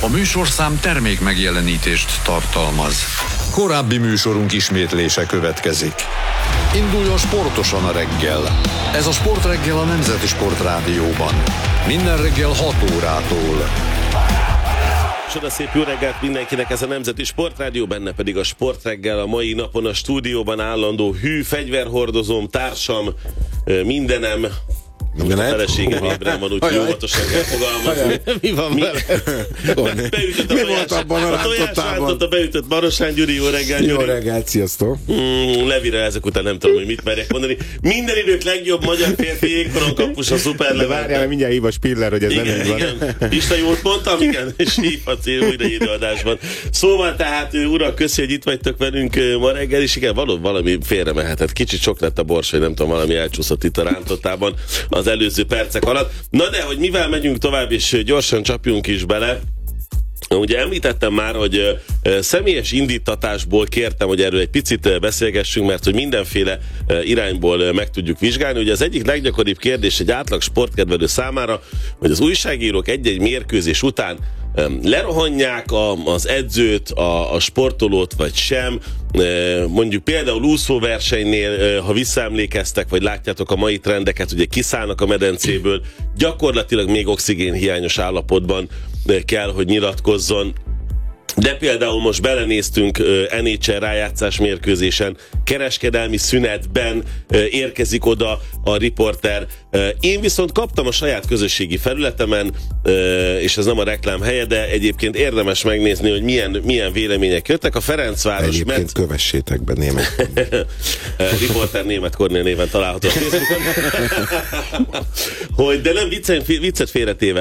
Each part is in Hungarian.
A műsorszám termék megjelenítést tartalmaz. Korábbi műsorunk ismétlése következik. Induljon sportosan a reggel. Ez a Sportreggel a Nemzeti Sportrádióban. Minden reggel 6 órától. Csoda szép jó reggelt mindenkinek, ez a Nemzeti Sportrádió, benne pedig a Sportreggel. A mai napon a stúdióban állandó hű fegyverhordozóm, társam, mindenem. A feleségem ébren van, úgyhogy óvatosan kell fogalmazni. Mi van vele? Beütött Mi volt abban a rántottában? A beütött Marosán Gyuri, jó reggel, Gyuri. Jó reggelt, sziasztok. Levire ezek után nem tudom, hogy mit merjek mondani. Minden idők legjobb magyar férfi jégkoron kapus a Szuperlevel. De várjál, mindjárt hív a Spiller, hogy ez igen, nem így van. Igen. Isten jót mondtam, igen, és hívhatsz újra időadásban. Szóval tehát, urak, köszi, hogy itt vagytok velünk ma reggel, és igen, valami félre mehetett. Kicsit sok lett a bors, hogy nem tudom, valami elcsúszott itt a rántottában az előző percek alatt. Na de, hogy mivel megyünk tovább, és gyorsan csapjunk is bele. Ugye említettem már, hogy személyes indítatásból kértem, hogy erről egy picit beszélgessünk, mert hogy mindenféle irányból meg tudjuk vizsgálni. Ugye az egyik leggyakoribb kérdés egy átlag sportkedvelő számára, hogy az újságírók egy-egy mérkőzés után lerohanják az edzőt, a sportolót, vagy sem. Mondjuk például úszóversenynél, ha visszaemlékeztek, vagy látjátok a mai trendeket, ugye kiszállnak a medencéből, gyakorlatilag még oxigénhiányos állapotban kell, hogy nyilatkozzon. De például most belenéztünk NHL rájátszás mérkőzésen, kereskedelmi szünetben érkezik oda a riporter. Én viszont kaptam a saját közösségi felületemen, és ez nem a reklám helye, de egyébként érdemes megnézni, hogy milyen vélemények jöttek. A Ferencváros... Egyébként kövessétek be német. Riporter Németh Kornél néven található a Facebookon. De nem viccet félretéve.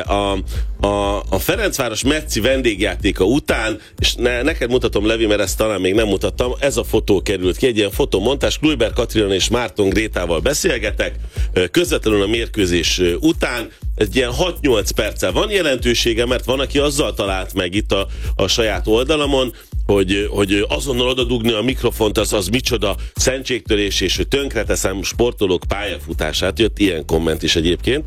A Ferencváros Metzi vendégjátéka után, és neked mutatom, Levi, mert ezt talán még nem mutattam, ez a fotó került ki, egy ilyen fotomontás, Kluiber Katriona és Márton Grétával beszélgetek, közvetlenül a mérkőzés után, egy ilyen 6-8 perccel van jelentősége, mert van, aki azzal talált meg itt a saját oldalamon, hogy azonnal odadugni a mikrofont, az micsoda szentségtörés, és hogy tönkreteszem sportolók pályafutását. Jött ilyen komment is egyébként.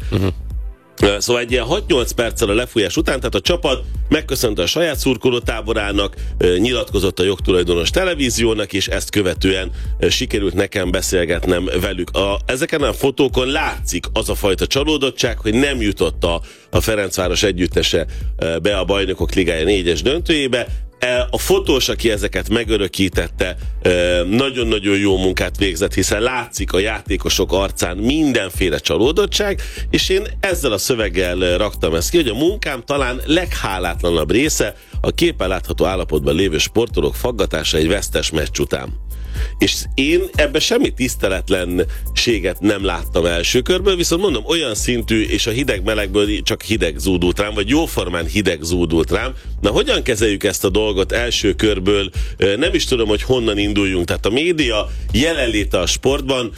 Szóval egy ilyen 6-8 perccel a lefújás után, tehát a csapat megköszönte a saját szurkolótáborának, nyilatkozott a jogtulajdonos televíziónak, és ezt követően sikerült nekem beszélgetnem velük. Ezeken a fotókon látszik az a fajta csalódottság, hogy nem jutott a Ferencváros együttese be a Bajnokok Ligája 4-es döntőjébe. A fotós, aki ezeket megörökítette, nagyon-nagyon jó munkát végzett, hiszen látszik a játékosok arcán mindenféle csalódottság, és én ezzel a szöveggel raktam ezt ki, hogy a munkám talán leghálátlanabb része a képen látható állapotban lévő sportolók faggatása egy vesztes meccs után. És én ebben semmi tiszteletlenséget nem láttam első körből, viszont mondom, olyan szintű, és a hideg-melegből csak hideg zúdult rám, vagy jóformán hideg zúdult rám. Na, hogyan kezeljük ezt a dolgot első körből? Nem is tudom, hogy honnan induljunk. Tehát a média jelenléte a sportban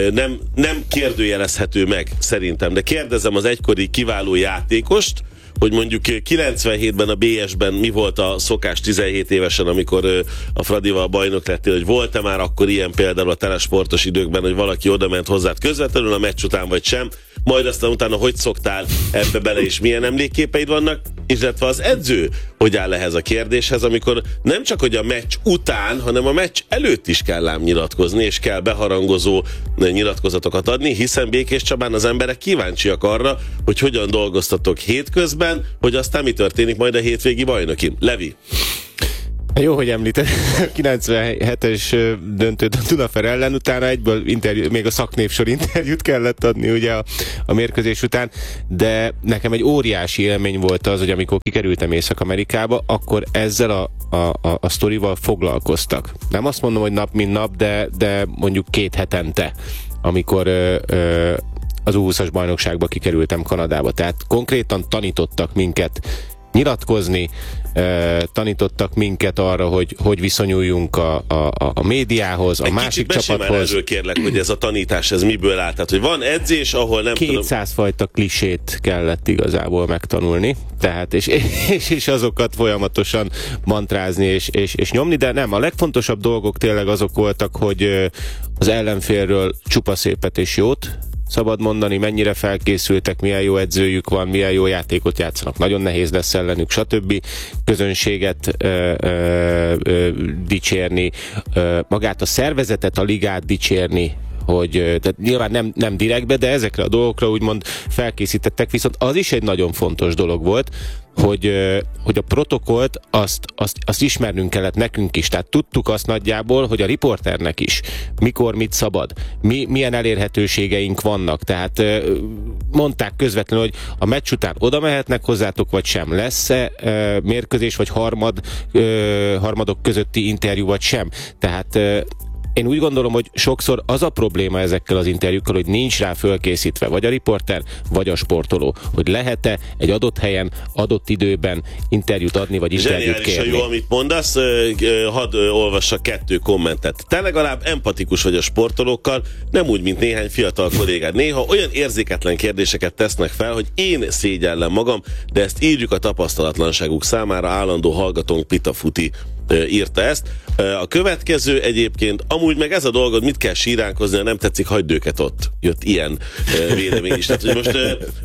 nem kérdőjelezhető meg szerintem, de kérdezem az egykori kiváló játékost, hogy mondjuk 97-ben a BS-ben mi volt a szokás 17 évesen, amikor a Fradival bajnok lettél, hogy volt-e már akkor ilyen például a telesportos időkben, hogy valaki oda ment hozzád közvetlenül a meccs után, vagy sem, majd aztán utána hogy szoktál ebbe bele, és milyen emlékképeid vannak, illetve az edző hogy áll ehhez a kérdéshez, amikor nem csak hogy a meccs után, hanem a meccs előtt is kell ám nyilatkozni, és kell beharangozó nyilatkozatokat adni, hiszen Békés Csabán az emberek kíváncsiak arra, hogy hogyan dolgoztatok hétközben, hogy aztán mi történik majd a hétvégi bajnokin. Levi? Jó, hogy említed, 97-es döntőt a Dunafer ellen, utána egyből még a szaknévsor interjút kellett adni ugye a mérkőzés után, de nekem egy óriási élmény volt az, hogy amikor kikerültem Észak-Amerikába, akkor ezzel a sztorival foglalkoztak. Nem azt mondom, hogy nap mint nap, de mondjuk 2 hetente, amikor az U20-as bajnokságba kikerültem Kanadába. Tehát konkrétan tanítottak minket nyilatkozni, tanítottak minket arra, hogy viszonyuljunk a médiához, a másik csapathoz. Már erről kérlek, hogy ez a tanítás, ez miből áll? Tehát, hogy van edzés, ahol nem 200 fajta klisét kellett igazából megtanulni, tehát, és azokat folyamatosan mantrázni és nyomni, de nem, a legfontosabb dolgok tényleg azok voltak, hogy az ellenfélről csupa szépet és jót szabad mondani, mennyire felkészültek, milyen jó edzőjük van, milyen jó játékot játszanak, nagyon nehéz lesz ellenük, stb. Közönséget dicsérni, magát a szervezetet, a ligát dicsérni, hogy tehát nyilván nem direktbe, de ezekre a dolgokra úgymond felkészítettek, viszont az is egy nagyon fontos dolog volt, hogy a protokollt azt ismernünk kellett nekünk is, tehát tudtuk azt nagyjából, hogy a riporternek is mikor mit szabad, milyen elérhetőségeink vannak, tehát mondták közvetlenül, hogy a meccs után oda mehetnek hozzátok, vagy sem, lesz-e mérkőzés, vagy harmadok közötti interjú, vagy sem, tehát én úgy gondolom, hogy sokszor az a probléma ezekkel az interjúkkal, hogy nincs rá fölkészítve vagy a riporter, vagy a sportoló, hogy lehet-e egy adott helyen, adott időben interjút adni, vagy interjút kérni. Zseniális, jó, amit mondasz, hadd olvassak 2 kommentet. Te legalább empatikus vagy a sportolókkal, nem úgy, mint néhány fiatal kollégád. Néha olyan érzéketlen kérdéseket tesznek fel, hogy én szégyellem magam, de ezt írjuk a tapasztalatlanságuk számára. Állandó hallgatónk Pita Futi írta ezt. A következő egyébként, amúgy meg ez a dolgod, mit kell síránkozni, ha nem tetszik, hagyd őket ott. Jött ilyen vélemény is. Tehát, hogy most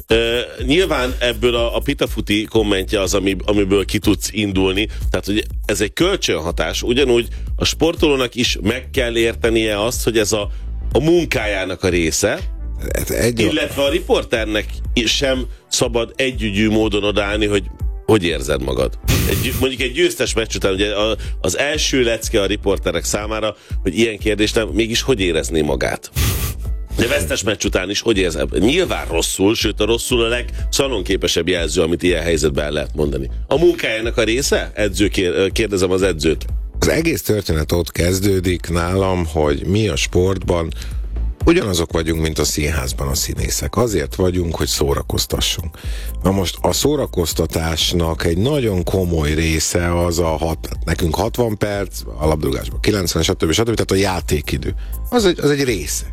nyilván ebből a Pitafuti kommentje az, amiből ki tudsz indulni. Tehát, hogy ez egy kölcsönhatás. Ugyanúgy a sportolónak is meg kell értenie azt, hogy ez a munkájának a része, illetve a riporternek sem szabad együgyű módon odaállni, hogy érzed magad. Mondjuk egy győztes meccs után, ugye az első lecke a riporterek számára, hogy ilyen kérdés nem, mégis hogy érezné magát. De vesztes meccs után is hogy érzed? Nyilván rosszul, sőt a rosszul a legszalonképesebb jelző, amit ilyen helyzetben el lehet mondani. A munkájának a része? Kérdezem az edzőt. Az egész történet ott kezdődik nálam, hogy mi a sportban ugyanazok vagyunk, mint a színházban a színészek. Azért vagyunk, hogy szórakoztassunk. Na most a szórakoztatásnak egy nagyon komoly része az nekünk 60 perc, a labdarúgásban 90, stb. Tehát a játékidő. Az egy része.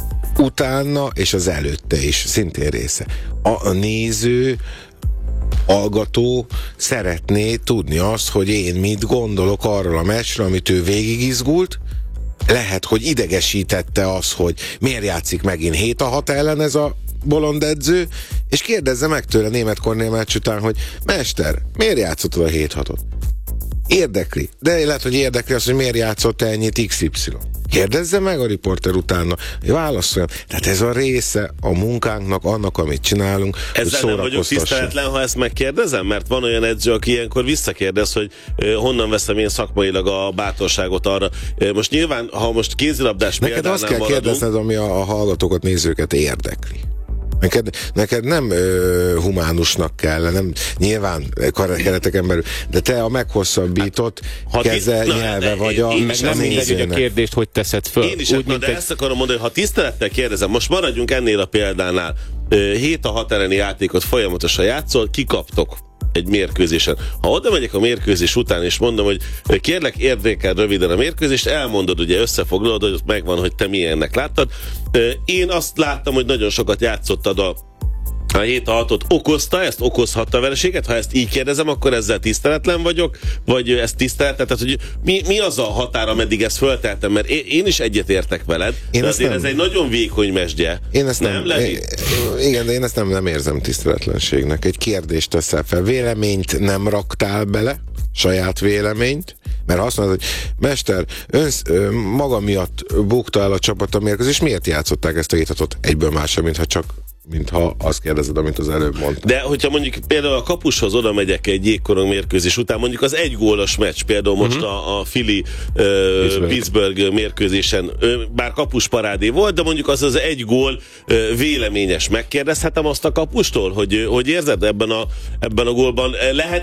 Utána és az előtte is szintén része. A néző, hallgató szeretné tudni azt, hogy én mit gondolok arról a meccsről, amit ő végigizgult. Lehet, hogy idegesítette az, hogy miért játszik megint 7-6 ellen ez a bolond edző, és kérdezze meg tőle Németh Kornél meccs után, hogy mester, miért játszottad a 7-6-ot? Érdekli. De lehet, hogy érdekli az, hogy miért játszott ennyit XY. Kérdezze meg a riporter utána, hogy válaszoljon. Tehát ez a része a munkánknak, annak, amit csinálunk, ezzel nem vagyok tiszteletlen, ha ezt megkérdezem? Mert van olyan edző, aki ilyenkor visszakérdez, hogy honnan veszem én szakmailag a bátorságot arra. Most nyilván, ha most kézilabdás példánál maradunk... Neked azt kell kérdezned, ami a hallgatókat, nézőket érdekli. Neked nem humánusnak kell, nem nyilván kereteken belül, de te a meghosszabbított nyelve vagy a nem mindegy, hogy a kérdést hogy teszed föl. Én is de ezt akarom mondani, hogy ha tisztelettel kérdezem, most maradjunk ennél a példánál, 7-6 elleni játékot folyamatosan játszol, kikaptok egy mérkőzésen. Ha oda megyek a mérkőzés után, és mondom, hogy kérlek, érdekel röviden a mérkőzést, elmondod, ugye összefoglalod, hogy megvan, hogy te milyennek láttad. Én azt láttam, hogy nagyon sokat játszottad a 7-6-ot okozta, ezt okozhatta a vereséget. Ha ezt így kérdezem, akkor ezzel tiszteletlen vagyok, vagy ezt tiszteletet, tehát hogy mi az a határ, ameddig ezt fölteltem, mert én is egyetértek veled, de azért ez egy nagyon vékony mesdje. Igen, de én ezt nem érzem tiszteletlenségnek. Egy kérdést teszel fel, véleményt nem raktál bele, saját véleményt, mert azt mondod, hogy mester, maga miatt bukta el a csapat a mérkőzést, miért játszották ezt a 7-6-ot egyből másra, mintha azt kérdezed, amit az előbb mondtam. De hogyha mondjuk például a kapushoz oda megyek egy jégkorong mérkőzés után, mondjuk az egy gólos meccs, például most a Philly Pittsburgh mérkőzésen, bár kapusparádé volt, de mondjuk az egy gól véleményes. Megkérdezhetem azt a kapustól, hogy érzed ebben a gólban? Lehet